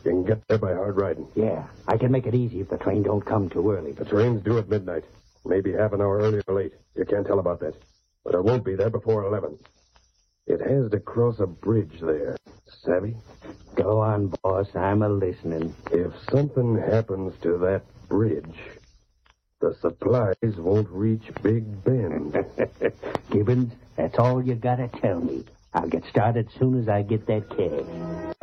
You can get there by hard riding. Yeah, I can make it easy if the train don't come too early. The train's due at midnight. Maybe half an hour early or late. You can't tell about that. But it won't be there before 11. It has to cross a bridge there. Savvy? Go on, boss. I'm a-listening. If something happens to that bridge, the supplies won't reach Big Bend. Gibbons, that's all you gotta tell me. I'll get started soon as I get that cash.